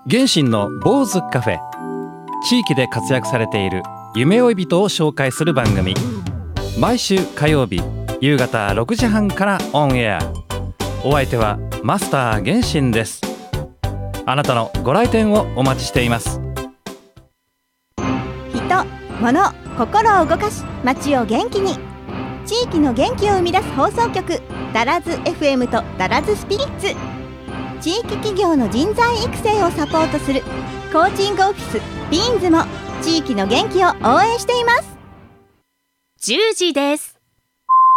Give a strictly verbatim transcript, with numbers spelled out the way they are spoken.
原神の坊主カフェ、地域で活躍されている夢追い人を紹介する番組、毎週火曜日夕方ろくじはんからオンエア。お相手はマスター原神です。あなたのご来店をお待ちしています。 人、物、心を動かし街を元気に、地域の元気を生み出す放送局、ダラズ エフエム とダラズスピリッツ。地域企業の人材育成をサポートするコーチングオフィスビーンズも地域の元気を応援しています。 じゅうじです。